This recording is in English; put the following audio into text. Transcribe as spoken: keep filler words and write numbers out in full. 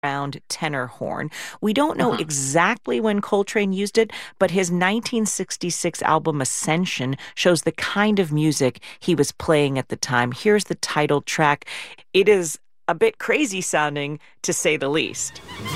round tenor horn. We don't know Uh-huh. exactly when Coltrane used it, but his nineteen sixty-six album Ascension shows the kind of music he was playing at the time. Here's the title track. It is a bit crazy sounding, to say the least.